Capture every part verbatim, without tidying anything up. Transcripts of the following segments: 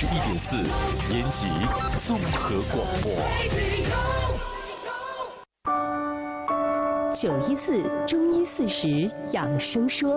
十一点四，延吉综合广播。 九一四中医四十养生说。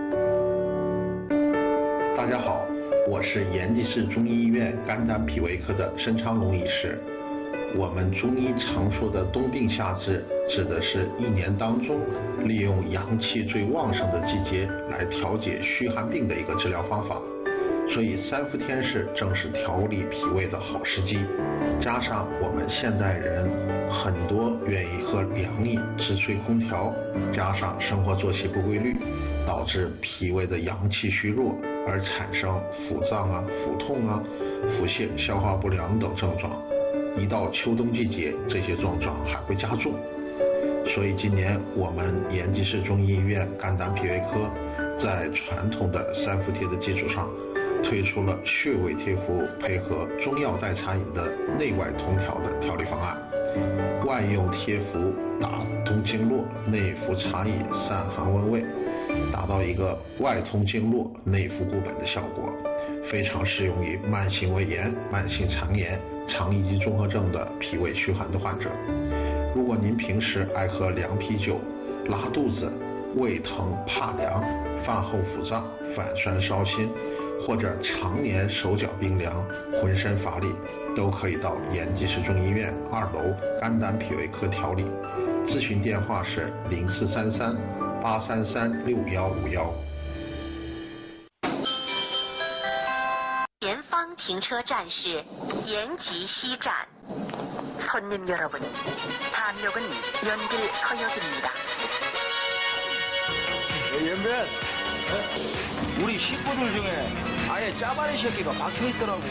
大家好，我是延吉市中医医院肝胆脾胃科的申昌龙医师。我们中医常说的冬病夏治，指的是一年当中利用阳气最旺盛的季节来调节虚寒病的一个治疗方法。所以三伏天是正是调理脾胃的好时机。加上我们现代人很多愿意喝凉饮、直吹空调，加上生活作息不规律，导致脾胃的阳气虚弱，而产生腹胀啊、腹痛啊、腹泻、消化不良等症状。一到秋冬季节，这些症状还会加重。所以今年我们延吉市中医医院肝胆脾胃科在传统的三伏贴的基础上，推出了穴位贴敷配合中药代茶饮的内外同调的调理方案。外用贴敷打通经络，内服茶饮散寒温胃，达到一个外通经络、内服固本的效果，非常适用于慢性胃炎、慢性肠炎、肠易激综合症的脾胃虚寒的患者。如果您平时爱喝凉啤酒、拉肚子、胃疼怕凉、饭后腹胀、反酸烧心，或者常年手脚冰凉、浑身乏力，都可以到延吉市中医院二楼肝胆脾胃科调理。咨询电话是零四三三八三三六幺五幺。 前方停车站是延吉西站。손님여러분, 다음역은 연길터역입니다. 연변, 우리 식구들 중에 아예 짜바리 새끼가 박혀있더라고.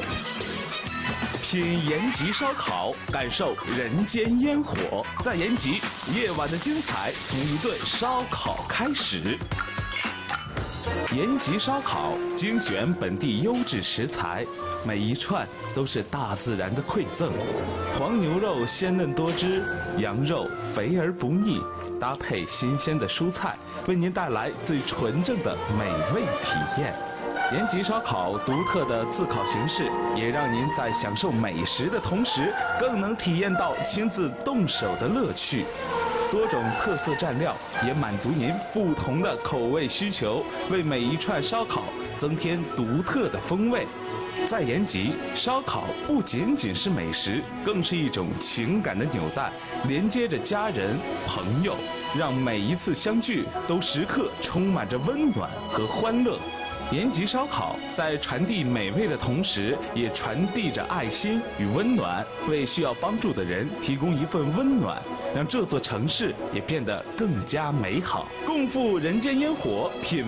品延吉烧烤，感受人间烟火。在延吉，夜晚的精彩从一顿烧烤开始。延吉烧烤精选本地优质食材，每一串都是大自然的馈赠。黄牛肉鲜嫩多汁，羊肉肥而不腻，搭配新鲜的蔬菜，为您带来最纯正的美味体验。延吉烧烤独特的自烤形式，也让您在享受美食的同时，更能体验到亲自动手的乐趣。多种特色蘸料也满足您不同的口味需求，为每一串烧烤增添独特的风味。在延吉，烧烤不仅仅是美食，更是一种情感的纽带，连接着家人、朋友，让每一次相聚都时刻充满着温暖和欢乐。延吉烧烤在传递美味的同时，也传递着爱心与温暖，为需要帮助的人提供一份温暖，让这座城市也变得更加美好。共赴人间烟火，品